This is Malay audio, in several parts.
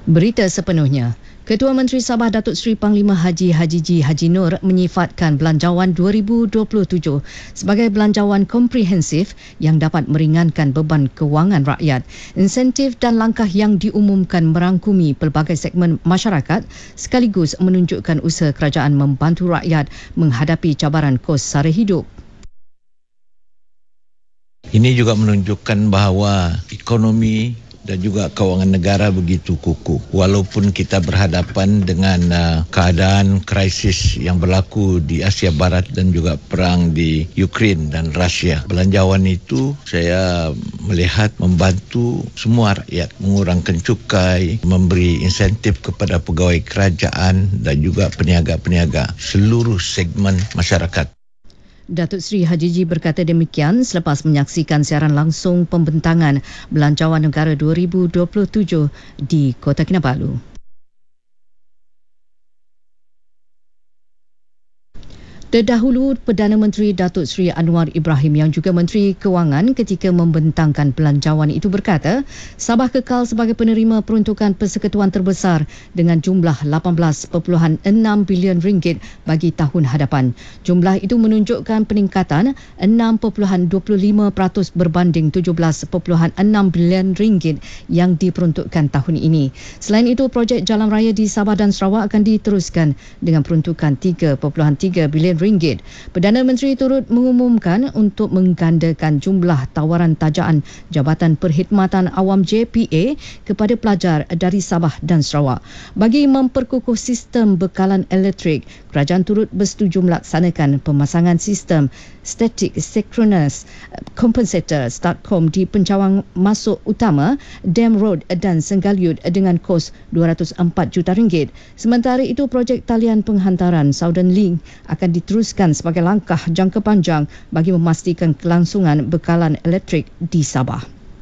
Berita sepenuhnya. Ketua Menteri Sabah Datuk Seri Panglima Haji Hajiji Haji Nur menyifatkan Belanjawan 2027 sebagai belanjawan komprehensif yang dapat meringankan beban kewangan rakyat. Insentif dan langkah yang diumumkan merangkumi pelbagai segmen masyarakat sekaligus menunjukkan usaha kerajaan membantu rakyat menghadapi cabaran kos sara hidup. Ini juga menunjukkan bahawa ekonomi dan juga kewangan negara begitu kukuh. Walaupun kita berhadapan dengan keadaan krisis yang berlaku di Asia Barat dan juga perang di Ukraine dan Rusia. Belanjawan itu saya melihat membantu semua rakyat mengurangkan cukai, memberi insentif kepada pegawai kerajaan dan juga peniaga-peniaga seluruh segmen masyarakat. Datuk Seri Hajiji berkata demikian selepas menyaksikan siaran langsung pembentangan Belanjawan Negara 2027 di Kota Kinabalu. Terdahulu, Perdana Menteri Datuk Seri Anwar Ibrahim yang juga Menteri Kewangan ketika membentangkan belanjawan itu berkata, Sabah kekal sebagai penerima peruntukan persekutuan terbesar dengan jumlah 18.6 bilion ringgit bagi tahun hadapan. Jumlah itu menunjukkan peningkatan 6.25% berbanding 17.6 bilion ringgit yang diperuntukkan tahun ini. Selain itu, projek jalan raya di Sabah dan Sarawak akan diteruskan dengan peruntukan 3.3 bilion ringgit. Perdana Menteri turut mengumumkan untuk menggandakan jumlah tawaran tajaan Jabatan Perkhidmatan Awam JPA kepada pelajar dari Sabah dan Sarawak. Bagi memperkukuh sistem bekalan elektrik, kerajaan turut bersetuju melaksanakan pemasangan sistem Static Synchronous Compensator STATCOM di pencawang masuk utama Dam Road dan Senggaliut dengan kos RM204 juta. Sementara itu, projek talian penghantaran Southern Link akan diteruskan sebagai langkah jangka panjang bagi memastikan kelangsungan bekalan elektrik di Sabah.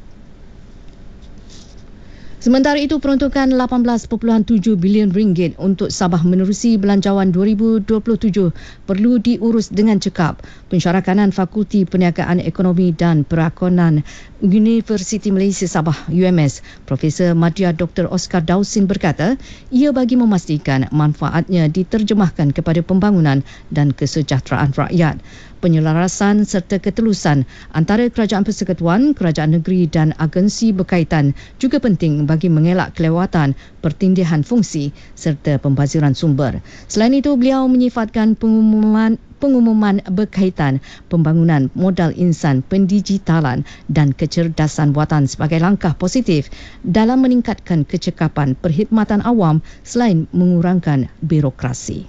Sementara itu, peruntukan 18.7 bilion ringgit untuk Sabah menerusi Belanjawan 2027 perlu diurus dengan cekap. Pensyarah kanan Fakulti Perniagaan Ekonomi dan Perakonan Universiti Malaysia Sabah UMS, Profesor Madya Dr. Oscar Dausin berkata, ia bagi memastikan manfaatnya diterjemahkan kepada pembangunan dan kesejahteraan rakyat. Penyelarasan serta ketelusan antara kerajaan persekutuan, kerajaan negeri dan agensi berkaitan juga penting bagi mengelak kelewatan, pertindihan fungsi serta pembaziran sumber. Selain itu, beliau menyifatkan pengumuman berkaitan pembangunan modal insan, pendigitalan dan kecerdasan buatan sebagai langkah positif dalam meningkatkan kecekapan perkhidmatan awam selain mengurangkan birokrasi.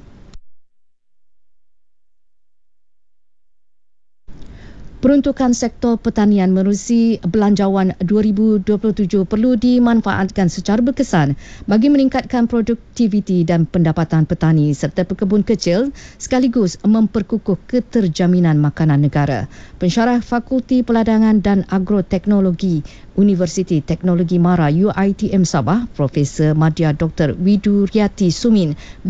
Peruntukan sektor pertanian menerusi Belanjawan 2027 perlu dimanfaatkan secara berkesan bagi meningkatkan produktiviti dan pendapatan petani serta pekebun kecil sekaligus memperkukuh keterjaminan makanan negara. Pensyarah Fakulti Peladangan dan Agroteknologi Universiti Teknologi Mara UiTM Sabah, Profesor Madya Dr. Widuryati Sumin